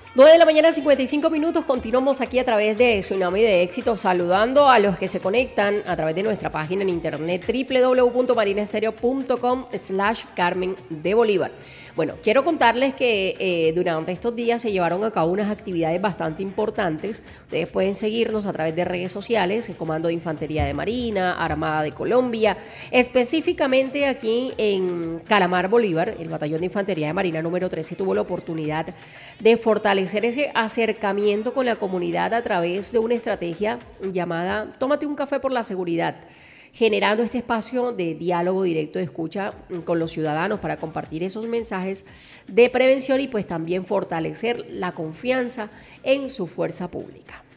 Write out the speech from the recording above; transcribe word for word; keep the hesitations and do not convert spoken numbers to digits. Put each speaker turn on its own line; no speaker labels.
nueve de la mañana, cincuenta y cinco minutos. Continuamos aquí a través de Tsunami de Éxito, saludando a los que se conectan a través de nuestra página en internet doble u doble u doble u punto marinastereo punto com slash Carmen de Bolívar. Bueno, quiero contarles que eh, durante estos días se llevaron a cabo unas actividades bastante importantes. Ustedes pueden seguirnos a través de redes sociales, el Comando de Infantería de Marina, Armada de Colombia, específicamente aquí en Calamar, Bolívar, el Batallón de Infantería de Marina número trece tuvo la oportunidad de fortalecer ese acercamiento con la comunidad a través de una estrategia llamada Tómate un café por la seguridad, generando este espacio de diálogo directo, de escucha con los ciudadanos para compartir esos mensajes de prevención y pues también fortalecer la confianza en su fuerza pública.